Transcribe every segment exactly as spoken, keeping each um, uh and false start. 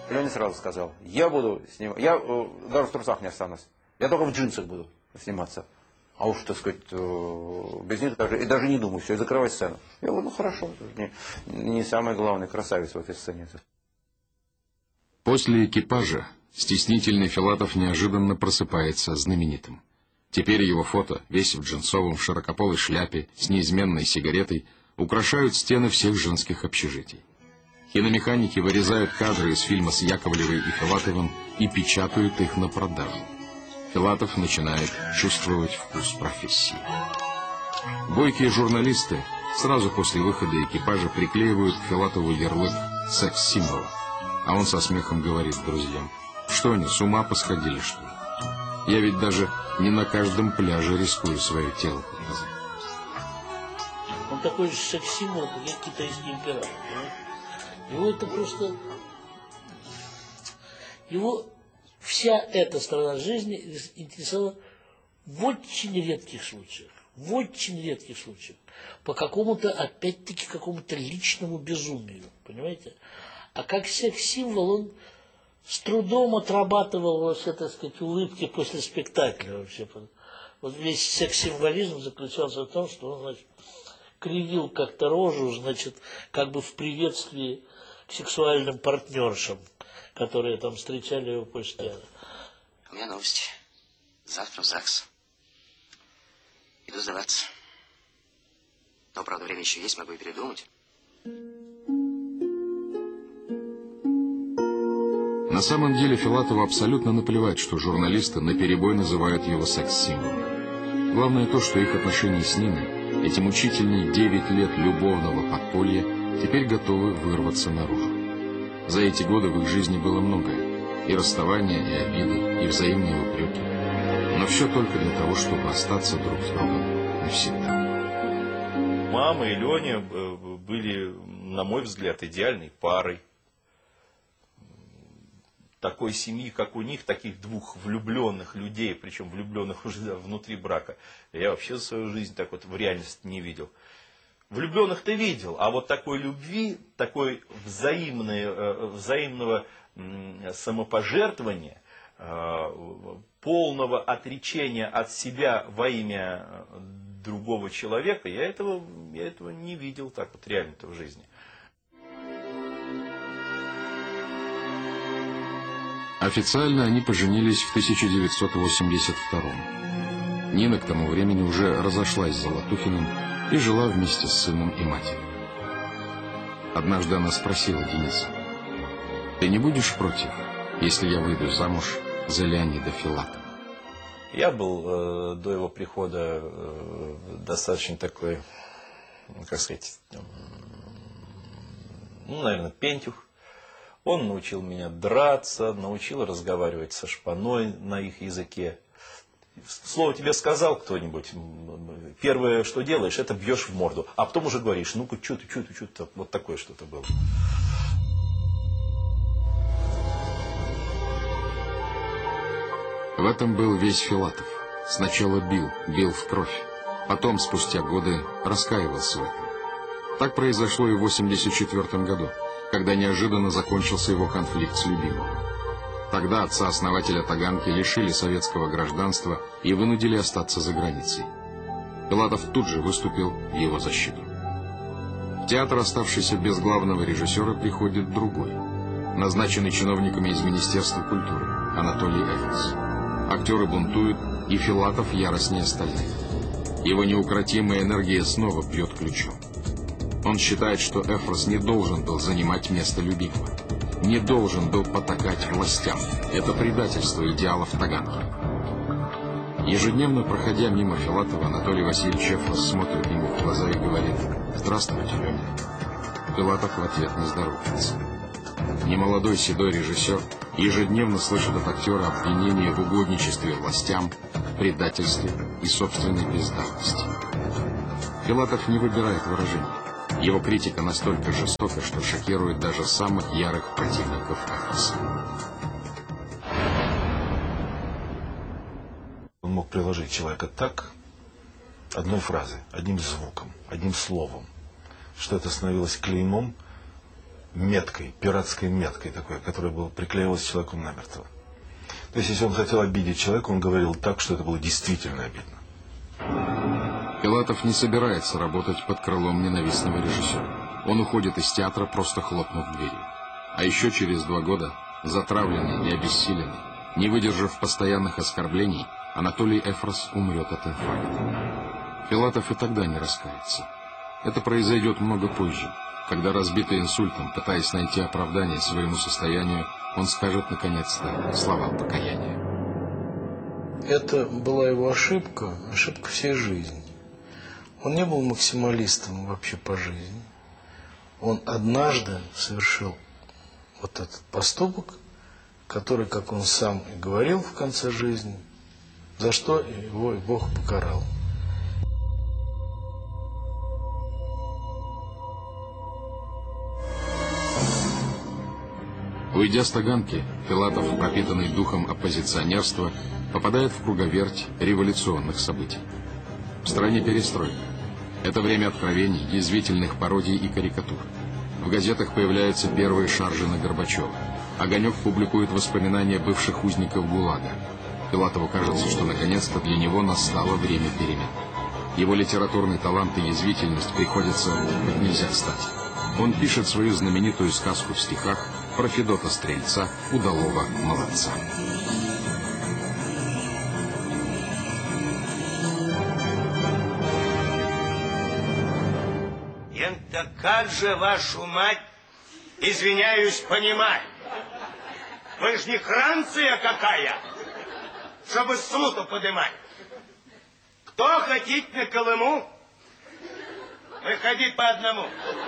Леня сразу сказал, я буду снимать, я э, даже в трусах не останусь, я только в джинсах буду сниматься. А уж, так сказать, без них даже, и даже не думаю, все, и закрывать сцену. Я говорю, ну хорошо, не, не самый главный красавец в этой сцене. После «Экипажа» стеснительный Филатов неожиданно просыпается знаменитым. Теперь его фото, весь в джинсовом, в широкополой шляпе, с неизменной сигаретой, украшают стены всех женских общежитий. Киномеханики вырезают кадры из фильма с Яковлевой и Филатовым и печатают их на продажу. Филатов начинает чувствовать вкус профессии. Бойкие журналисты сразу после выхода «Экипажа» приклеивают к Филатову ярлык секс-символа, а он со смехом говорит друзьям, что они, с ума посходили, что ли? Я ведь даже не на каждом пляже рискую свое тело показать. Он такой же секс-символ, как китайский император. Его это просто... Его... Вся эта сторона жизни интересовала в очень редких случаях, в очень редких случаях, по какому-то, опять-таки, какому-то личному безумию, понимаете? А как секс-символ он с трудом отрабатывал вообще, так сказать, улыбки после спектакля вообще. Вот весь секс-символизм заключался в том, что он, значит, кривил как-то рожу, значит, как бы в приветствии к сексуальным партнершам, которые там встречали его после театра. У меня новости. Завтра в ЗАГС. Иду сдаваться. Но, правда, время еще есть, могу и передумать. На самом деле Филатову абсолютно наплевать, что журналисты наперебой называют его секс-символом. Главное то, что их отношения с Ниной, эти мучительные девять лет любовного подполья, теперь готовы вырваться наружу. За эти годы в их жизни было многое. И расставания, и обиды, и взаимные упреки. Но все только для того, чтобы остаться друг с другом навсегда. Мама и Леня были, на мой взгляд, идеальной парой. Такой семьи, как у них, таких двух влюбленных людей, причем влюбленных уже внутри брака, я вообще за свою жизнь так вот в реальности не видел. Влюбленных ты видел, а вот такой любви, такой взаимной, взаимного самопожертвования, полного отречения от себя во имя другого человека, я этого, я этого не видел так вот реально-то в жизни. Официально они поженились в тысяча девятьсот восемьдесят втором. Нина к тому времени уже разошлась с Золотухиным и жила вместе с сыном и матерью. Однажды она спросила Дениса: «Ты не будешь против, если я выйду замуж за Леонида Филатова?» Я был э, до его прихода э, достаточно такой, как сказать, э, ну, наверное, пентюх. Он научил меня драться, научил разговаривать со шпаной на их языке. Слово тебе сказал кто-нибудь, первое, что делаешь, это бьешь в морду, а потом уже говоришь, ну-ка, что ты, что ты, что ты, вот такое что-то было. В этом был весь Филатов. Сначала бил, бил в кровь, потом, спустя годы, раскаивался в этом. Так произошло и в восемьдесят четвёртом году, когда неожиданно закончился его конфликт с любимым. Тогда отца-основателя Таганки лишили советского гражданства и вынудили остаться за границей. Филатов тут же выступил в его защиту. В театр, оставшийся без главного режиссера, приходит другой, назначенный чиновниками из Министерства культуры, Анатолий Эфрос. Актеры бунтуют, и Филатов яростнее остальных. Его неукротимая энергия снова бьет ключом. Он считает, что Эфрос не должен был занимать место любимого, не должен был потакать властям. Это предательство идеалов Таганки. Ежедневно, проходя мимо Филатова, Анатолий Васильевич Эфрос смотрит ему в глаза и говорит: «Здравствуйте, Леня». Филатов в ответ не здоровается. Немолодой седой режиссер ежедневно слышит от актера обвинения в угодничестве властям, предательстве и собственной бездарности. Филатов не выбирает выражений. Его критика настолько жестока, что шокирует даже самых ярых противников Эфроса. Он мог приложить человека так, одной фразой, одним звуком, одним словом, что это становилось клеймом меткой, пиратской меткой такой, которая была приклеивалась человеку намертво. То есть, если он хотел обидеть человека, он говорил так, что это было действительно обидно. Филатов не собирается работать под крылом ненавистного режиссера. Он уходит из театра, просто хлопнув дверью. А еще через два года, затравленный и обессиленный, не выдержав постоянных оскорблений, Анатолий Эфрос умрет от инфаркта. Филатов и тогда не раскается. Это произойдет много позже, когда, разбитый инсультом, пытаясь найти оправдание своему состоянию, он скажет наконец-то слова покаяния. Это была его ошибка, ошибка всей жизни. Он не был максималистом вообще по жизни. Он однажды совершил вот этот поступок, который, как он сам и говорил в конце жизни, за что его и Бог покарал. Уйдя с Таганки, Филатов, пропитанный духом оппозиционерства, попадает в круговерть революционных событий. В стране перестройка. Это время откровений, язвительных пародий и карикатур. В газетах появляются первые шаржи на Горбачева. «Огонек» публикует воспоминания бывших узников ГУЛАГа. Филатову кажется, что наконец-то для него настало время перемен. Его литературный талант и язвительность приходятся как нельзя кстати. Он пишет свою знаменитую сказку в стихах про Федота Стрельца, удалого молодца. Это как же, вашу мать, извиняюсь, понимать? Вы ж не Франция какая, чтобы смуту подымать. Кто хотите на Колыму, выходить по одному.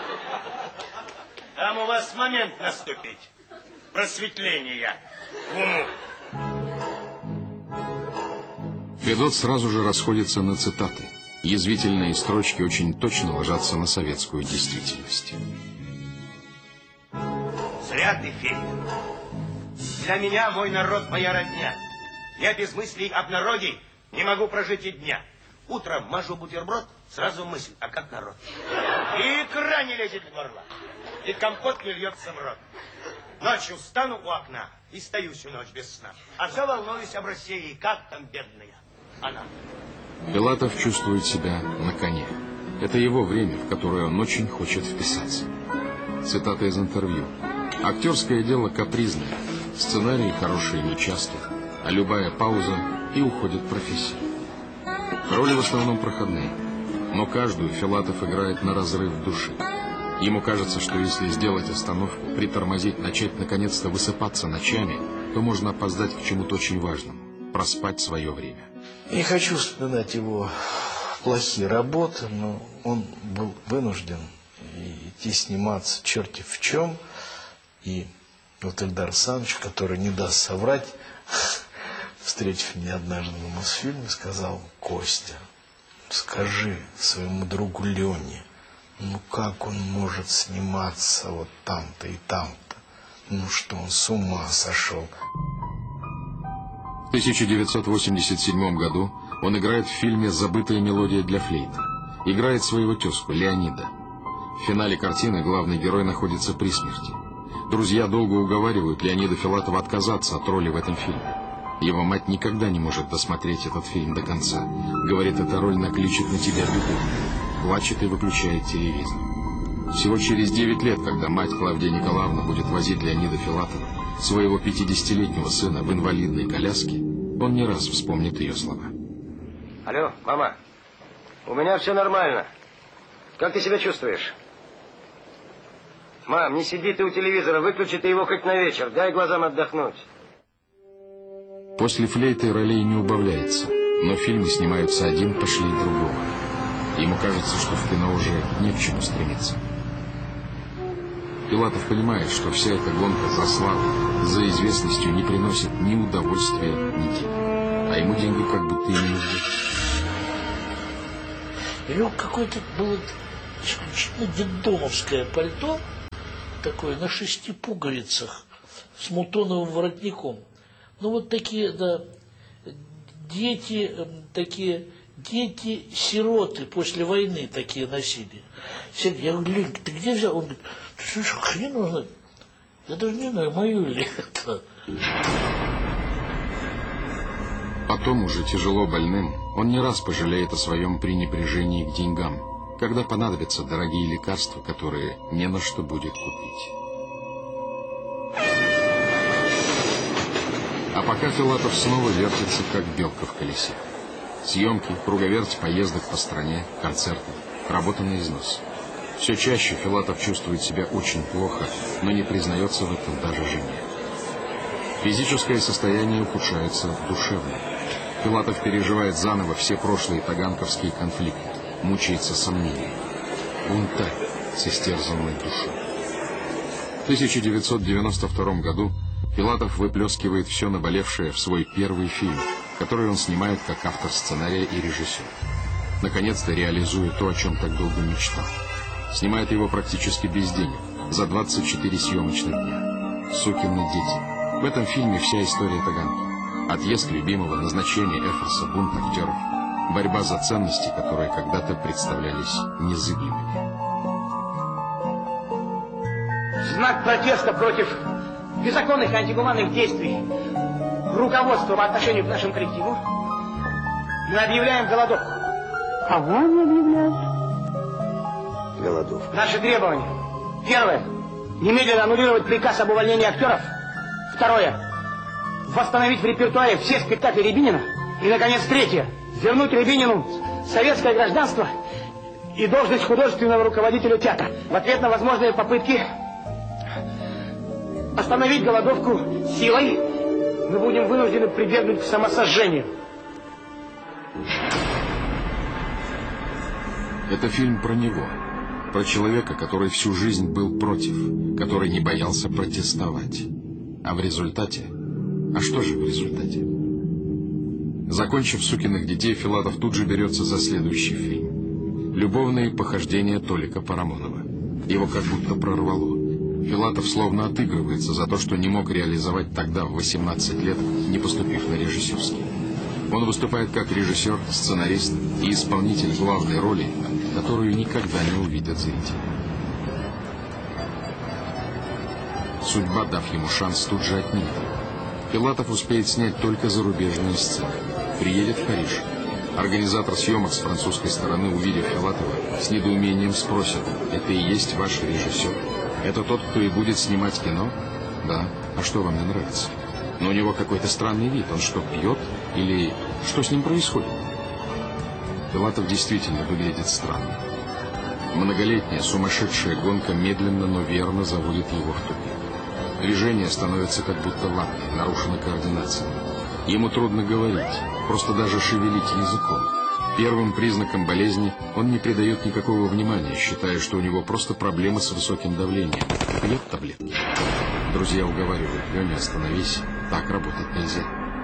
Там у вас момент наступить. Просветление в уму. Федот сразу же расходится на цитаты. Язвительные строчки очень точно ложатся на советскую действительность. Зря ты, Федя. Для меня мой народ моя родня. Я без мыслей об народе не могу прожить и дня. Утром мажу бутерброд, сразу мысль, а как народ? И икра не лезет в горло, и компот не льется в рот. Ночью встану у окна и стою всю ночь без сна. А все волнуюсь об России, как там бедная она. Филатов чувствует себя на коне. Это его время, в которое он очень хочет вписаться. Цитата из интервью. «Актерское дело капризное, сценарии хорошие нечасто, а любая пауза и уходит профессия. Роли в основном проходные, но каждую Филатов играет на разрыв души. Ему кажется, что если сделать остановку, притормозить, начать наконец-то высыпаться ночами, то можно опоздать к чему-то очень важному, проспать свое время». Не хочу вспоминать его плохие работы, но он был вынужден идти сниматься черти в чем. И вот Эльдар Александрович, который не даст соврать, встретив меня однажды на Мосфильме, сказал: «Костя, скажи своему другу Лене, ну как он может сниматься вот там-то и там-то? Ну что, он с ума сошел». В тысяча девятьсот восемьдесят седьмом году он играет в фильме «Забытая мелодия для флейты». Играет своего тезку Леонида. В финале картины главный герой находится при смерти. Друзья долго уговаривают Леонида Филатова отказаться от роли в этом фильме. Его мать никогда не может досмотреть этот фильм до конца. Говорит, эта роль накличет на тебя беду. Плачет и выключает телевизор. Всего через девять лет, когда мать Клавдия Николаевна будет возить Леонида Филатова, своего пятидесятилетнего сына, в инвалидной коляске, он не раз вспомнит ее слова. Алло, мама, у меня все нормально. Как ты себя чувствуешь? Мам, не сиди ты у телевизора, выключи ты его хоть на вечер, дай глазам отдохнуть. После флейты ролей не убавляется, но фильмы снимаются один пошлее другого. Ему кажется, что в кино уже не к чему стремиться. Филатов понимает, что вся эта гонка за славой, за известностью не приносит ни удовольствия, ни денег. А ему деньги как будто и не нужны. У него какое-то было исключительно детдомовское пальто, такое на шести пуговицах, с мутоновым воротником. Ну вот такие, да, дети, такие, дети-сироты после войны такие носили. Я говорю: Лень, ты где взял? Он говорит: Что ж, хрен его знает. Я даже не знаю, мою ли это. Потом, уже тяжело больным, он не раз пожалеет о своем пренебрежении к деньгам, когда понадобятся дорогие лекарства, которые не на что будет купить. А пока Филатов снова вертится, как белка в колесе. Съемки, круговерть поездок по стране, концерты, работа на износ. Все чаще Филатов чувствует себя очень плохо, но не признается в этом даже жене. Физическое состояние ухудшается душевно. Филатов переживает заново все прошлые таганковские конфликты, мучается сомнением. Бунтарь с истерзанной душой. В тысяча девятьсот девяносто втором году Филатов выплескивает все наболевшее в свой первый фильм, который он снимает как автор сценария и режиссер. Наконец-то реализует то, о чем так долго мечтал. Снимает его практически без денег, за двадцать четыре съемочных дня. «Сукины дети». В этом фильме вся история Таганки. Отъезд любимого, назначение Эфроса, бунт актеров, борьба за ценности, которые когда-то представлялись незыблемыми. В знак протеста против беззаконных и антигуманных действий руководства по отношению к нашему коллективу мы объявляем голодовку. Кого они объявляют? Голодовку. Наши требования. Первое. Немедленно аннулировать приказ об увольнении актеров. Второе. Восстановить в репертуаре все спектакли Рябинина. И, наконец, третье. Вернуть Рябинину советское гражданство и должность художественного руководителя театра. В ответ на возможные попытки остановить голодовку силой мы будем вынуждены прибегнуть к самосожжению. Это фильм про него. Про человека, который всю жизнь был против, который не боялся протестовать. А в результате... А что же в результате? Закончив «Сукиных детей», Филатов тут же берется за следующий фильм. «Любовные похождения Толика Парамонова». Его как будто прорвало. Филатов словно отыгрывается за то, что не мог реализовать тогда, в восемнадцать лет, не поступив на режиссерский. Он выступает как режиссер, сценарист и исполнитель главной роли, которую никогда не увидят зрители. Судьба, дав ему шанс, тут же отнимет. Филатов успеет снять только зарубежные сцены. Приедет в Париж. Организатор съемок с французской стороны, увидев Филатова, с недоумением спросит: «Это и есть ваш режиссер? Это тот, кто и будет снимать кино?» «Да. А что вам не нравится?» «Но у него какой-то странный вид. Он что, пьет? Или что с ним происходит?» Филатов действительно выглядит странно. Многолетняя сумасшедшая гонка медленно, но верно заводит его в тупик. Движение становится как будто лапой, нарушена координация. Ему трудно говорить, просто даже шевелить языком. Первым признаком болезни он не придает никакого внимания, считая, что у него просто проблемы с высоким давлением. Пьет таблетки. Друзья уговаривают: «Леня, остановись, так работать нельзя».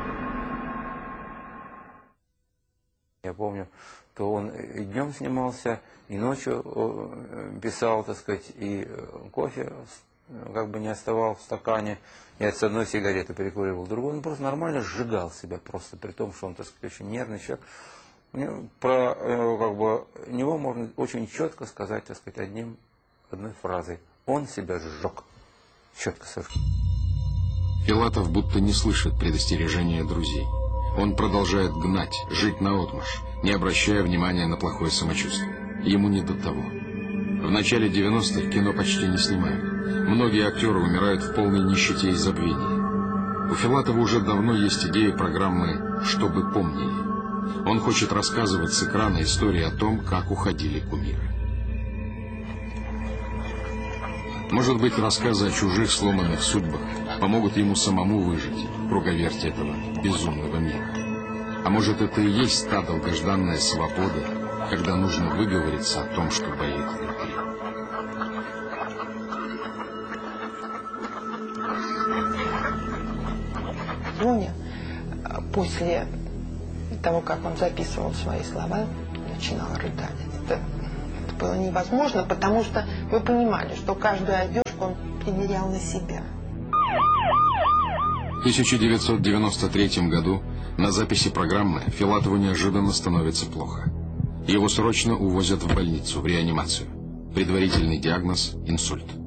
Я помню, то он и днем снимался, и ночью писал, так сказать, и кофе как бы не оставал в стакане. Я с одной сигареты перекуривал, другой. Он просто нормально сжигал себя, просто при том, что он, так сказать, очень нервный человек. Про как бы, него можно очень четко сказать, так сказать, одним, одной фразой. Он себя сжег. Четко совершенно. Филатов будто не слышит предостережения друзей. Он продолжает гнать, жить наотмашь, не обращая внимания на плохое самочувствие. Ему не до того. В начале девяностых кино почти не снимают. Многие актеры умирают в полной нищете и забвении. У Филатова уже давно есть идея программы «Чтобы помнили». Он хочет рассказывать с экрана истории о том, как уходили кумиры. Может быть, рассказы о чужих сломанных судьбах помогут ему самому выжить в круговерти этого безумного мира. А может, это и есть та долгожданная свобода, когда нужно выговориться о том, что болит внутри. Леня после того, как он записывал свои слова, начинал рыдать. Это, это было невозможно, потому что вы понимали, что каждую одежку он примерял на себя. В тысяча девятьсот девяносто третьем году на записи программы Филатову неожиданно становится плохо. Его срочно увозят в больницу, в реанимацию. Предварительный диагноз – инсульт.